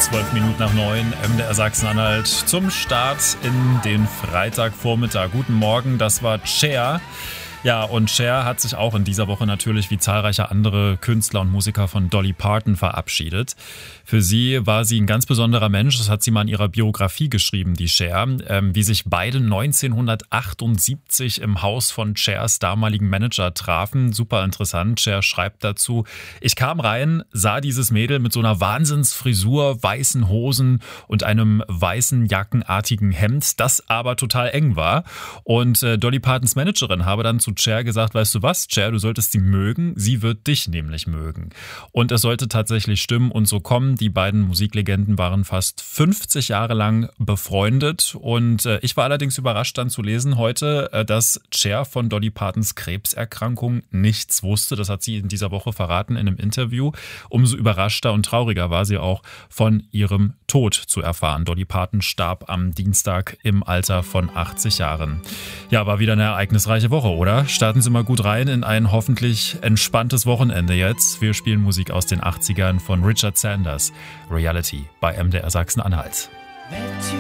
8:12 MDR Sachsen-Anhalt zum Start in den Freitagvormittag. Guten Morgen, das war Cher. Ja, und Cher hat sich auch in dieser Woche natürlich wie zahlreiche andere Künstler und Musiker von Dolly Parton verabschiedet. Für sie war sie ein ganz besonderer Mensch, das hat sie mal in ihrer Biografie geschrieben, die Cher, wie sich beide 1978 im Haus von Chers damaligen Manager trafen. Super interessant. Cher schreibt dazu: Ich kam rein, sah dieses Mädel mit so einer Wahnsinnsfrisur, weißen Hosen und einem weißen jackenartigen Hemd, das aber total eng war. Und Dolly Partons Managerin habe dann zu Cher gesagt: Weißt du was, Cher, du solltest sie mögen, sie wird dich nämlich mögen. Und es sollte tatsächlich stimmen und so kommen. Die beiden Musiklegenden waren fast 50 Jahre lang befreundet und ich war allerdings überrascht dann zu lesen heute, dass Cher von Dolly Partons Krebserkrankung nichts wusste. Das hat sie in dieser Woche verraten in einem Interview. Umso überraschter und trauriger war sie auch, von ihrem Tod zu erfahren. Dolly Parton starb am Dienstag im Alter von 80 Jahren. Ja, war wieder eine ereignisreiche Woche, oder? Starten Sie mal gut rein in ein hoffentlich entspanntes Wochenende jetzt. Wir spielen Musik aus den 80ern von Richard Sanders. Reality bei MDR Sachsen-Anhalt.